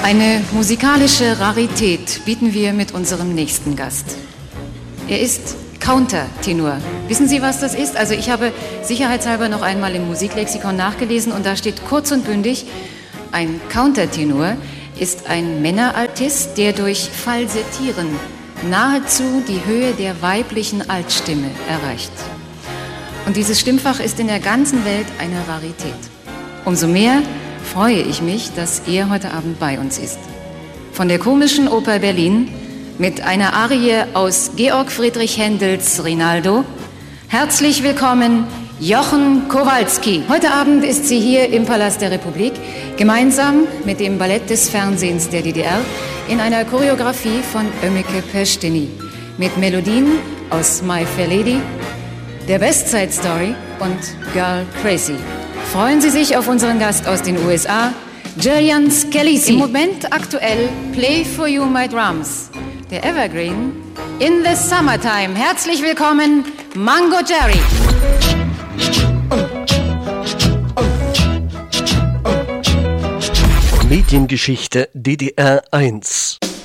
Eine musikalische Rarität bieten wir mit unserem nächsten Gast. Er ist Countertenor. Wissen Sie, was das ist? Also ich habe sicherheitshalber noch einmal im Musiklexikon nachgelesen und da steht kurz und bündig, ein Countertenor ist ein Männeraltist, der durch Falsettieren nahezu die Höhe der weiblichen Altstimme erreicht. Und dieses Stimmfach ist in der ganzen Welt eine Rarität. Umso mehr freue ich mich, dass er heute Abend bei uns ist. Von der Komischen Oper Berlin mit einer Arie aus Georg Friedrich Händels Rinaldo. Herzlich willkommen, Jochen Kowalski. Heute Abend ist sie hier im Palast der Republik, gemeinsam mit dem Ballett des Fernsehens der DDR in einer Choreografie von Ömeke Pestini mit Melodien aus My Fair Lady, der West Side Story und Girl Crazy. Freuen Sie sich auf unseren Gast aus den USA, Gillian Scalisi. Im Moment aktuell Play for You My Drums, der Evergreen in the Summertime. Herzlich willkommen, Mango Jerry. Mediengeschichte DDR 1.